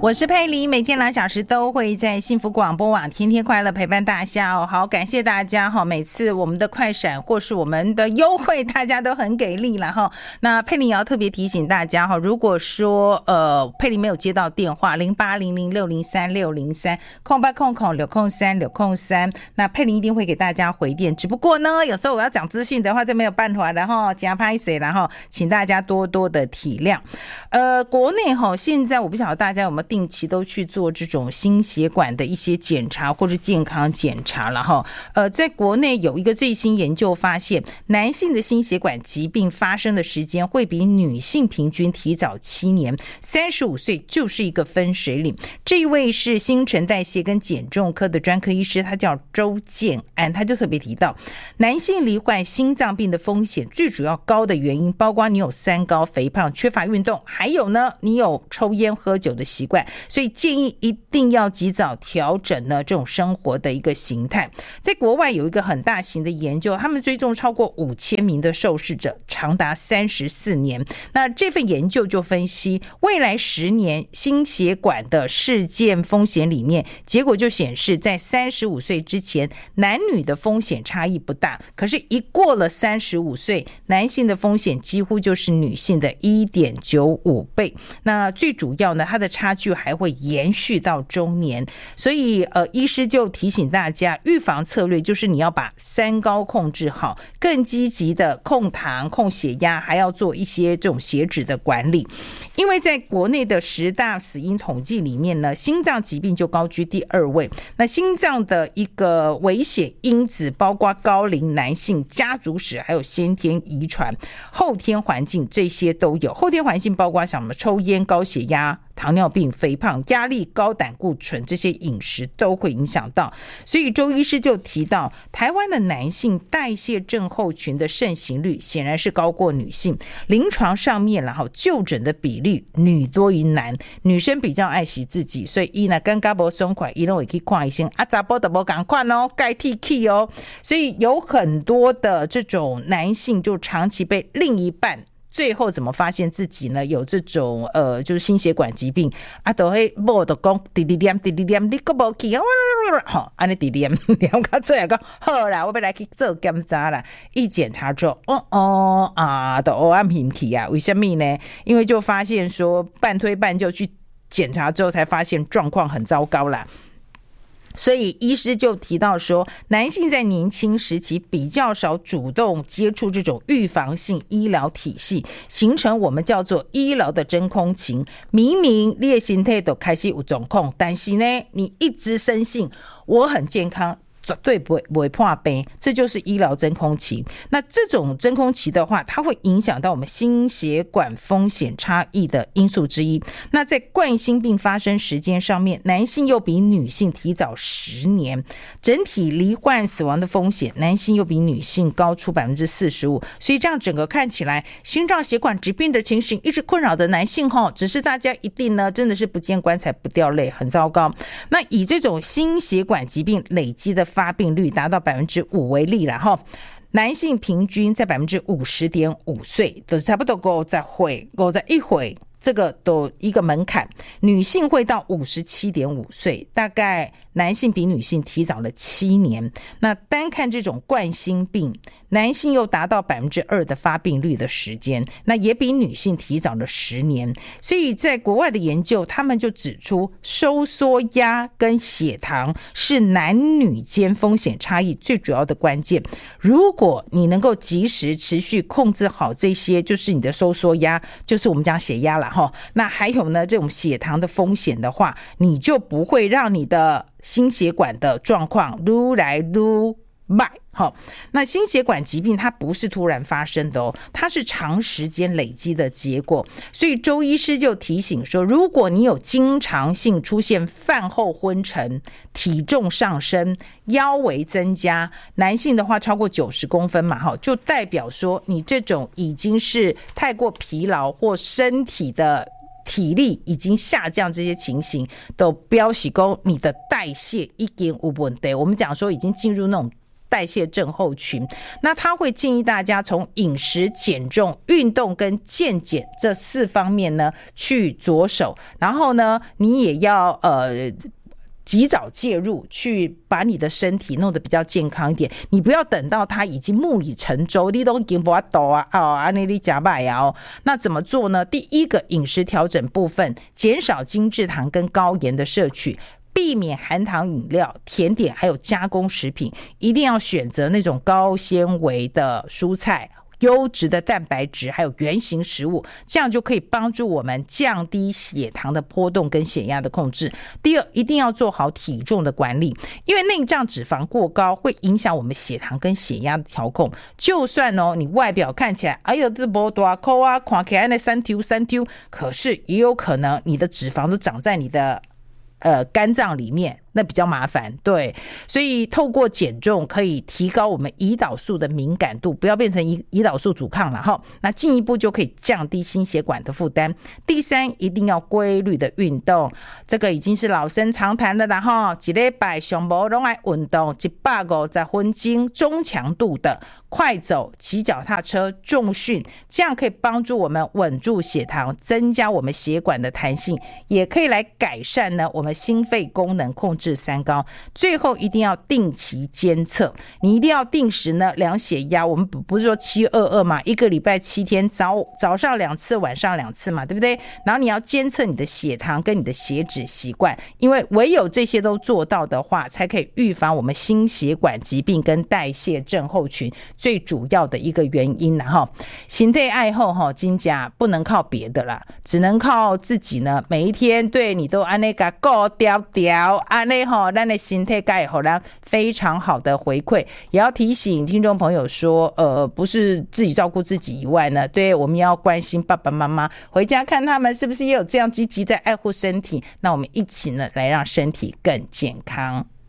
我是佩妮，每天2小时都会在幸福广播网天天快乐陪伴大家哦。好，感谢大家哈，每次我们的快闪或是我们的优惠，大家都很给力了哈。那佩妮也要特别提醒大家哈，如果说佩妮没有接到电话08006036030800603603，那佩妮一定会给大家回电。只不过呢，有时候我要讲资讯的话，这没有办法，然后加拍谁，然后请大家多多的体谅。国内哈，现在我不晓得大家有没有定期都去做这种心血管的一些检查或是健康检查了哈。在国内有一个最新研究发现，男性的心血管疾病发生的时间会比女性平均提早7年，35岁就是一个分水岭。这一位是新陈代谢跟减重科的专科医师，他叫周建安，他就特别提到，男性罹患心脏病的风险最主要高的原因，包括你有三高、肥胖、缺乏运动，还有呢，你有抽烟喝酒的习惯，所以建议一定要及早调整呢这种生活的一个形态。在国外有一个很大型的研究，他们追踪超过5000名的受试者，长达34年。那这份研究就分析未来10年心血管的事件风险里面，结果就显示在35岁之前，男女的风险差异不大，可是一过了35岁，男性的风险几乎就是女性的 1.95 倍。那最主要呢，它的差距还会延续到中年。所以医师就提醒大家，预防策略就是你要把三高控制好，更积极的控糖、控血压，还要做一些这种血脂的管理。因为在国内的10大死因统计里面呢，心脏疾病就高居第2位。那心脏的一个危险因子包括高龄男性、家族史，还有先天遗传、后天环境，这些都有。后天环境包括什么？抽烟、高血压、糖尿病、肥胖、压力、高胆固醇，这些饮食都会影响到。所以周医师就提到，台湾的男性代谢症候群的盛行率显然是高过女性，临床上面然后就诊的比率女多于男，女生比较爱惜自己，所以伊呢感觉不爽快，伊都会去看医生啊，查甫就不赶快哦，该剃去哦。所以有很多的这种男性就长期被另一半，最后怎么发现自己呢有这种就是心血管疾病啊，都会某就讲滴滴念滴滴念，你个无去啊，好，安尼滴念念到最后讲好啦，我要来去做检查啦。一检查之后，都黑暗平去啊，为什么呢？因为就发现说半推半就去检查之后，才发现状况很糟糕啦。所以医师就提到说，男性在年轻时期比较少主动接触这种预防性医疗体系，形成我们叫做医疗的真空期。明明你的身体都开始有状况，但是呢，你一直深信我很健康，绝对不会破病，这就是医疗真空期。那这种真空期的话，它会影响到我们心血管风险差异的因素之一。那在冠心病发生时间上面，男性又比女性提早10年，整体罹患死亡的风险，男性又比女性高出 45%。 所以这样整个看起来，心脏血管疾病的情形一直困扰的男性只是大家一定呢真的是不见棺材不掉泪，很糟糕。那以这种心血管疾病累积的发病率达到 5% 为例啦齁，男性平均在 50.5 岁，都差不多51岁，这个都一个门槛。女性会到 57.5 岁，大概男性比女性提早了7年。那单看这种冠心病，男性又达到 2% 的发病率的时间，那也比女性提早了10年。所以在国外的研究，他们就指出收缩压跟血糖是男女间风险差异最主要的关键。如果你能够及时持续控制好这些，就是你的收缩压，就是我们讲血压啦齁，那还有呢这种血糖的风险的话，你就不会让你的心血管的状况愈来愈坏。好，那心血管疾病它不是突然发生的它是长时间累积的结果。所以周医师就提醒说，如果你有经常性出现饭后昏沉、体重上升、腰围增加，男性的话超过90公分嘛，就代表说你这种已经是太过疲劳或身体的体力已经下降，这些情形都表示说你的代谢已经有问题。我们讲说已经进入那种代谢症候群。那他会建议大家从饮食、减重、运动跟健检这4方面呢去着手，然后呢你也要及早介入，去把你的身体弄得比较健康一点。你不要等到它已经木已成舟，你都已经不抖啊，你假摆啊。那怎么做呢？第一个，饮食调整部分，减少精制糖跟高盐的摄取，避免含糖饮料、甜点还有加工食品，一定要选择那种高纤维的蔬菜、优质的蛋白质还有原型食物，这样就可以帮助我们降低血糖的波动跟血压的控制。第二，一定要做好体重的管理，因为内脏脂肪过高会影响我们血糖跟血压的调控。就算你外表看起来哎呦这没大口啊，看起来那三丢，可是也有可能你的脂肪都长在你的肝脏里面，那比较麻烦。对，所以透过减重可以提高我们胰岛素的敏感度，不要变成胰岛素阻抗了哈。那进一步就可以降低心血管的负担。第三，一定要规律的运动，这个已经是老生常谈了啦哈。一礼拜上无拢爱运动150分钟，中强度的快走、骑脚踏车、重训，这样可以帮助我们稳住血糖，增加我们血管的弹性，也可以来改善呢我们心肺功能，控制三高。最后一定要定期监测，你一定要定时呢量血压。我们不是说722嘛，一个礼拜7天，早上2次，晚上2次嘛，对不对？然后你要监测你的血糖跟你的血脂习惯，因为唯有这些都做到的话，才可以预防我们心血管疾病跟代谢症候群最主要的一个原因啦哈。心态爱好哈，真假不能靠别的啦，只能靠自己呢。每一天对你都按那个顾调按那哈，咱的心态该好让非常好的回馈。也要提醒听众朋友说，不是自己照顾自己以外呢，对我们要关心爸爸妈妈，回家看他们是不是也有这样积极在爱护身体。那我们一起呢来让身体更健康。